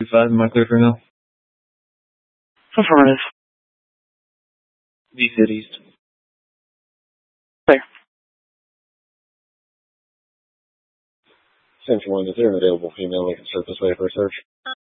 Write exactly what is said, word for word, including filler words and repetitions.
Five, am I clear for now? Affirmative. B sit east. Clear. Central one, is there an available female that can serve this way for a search?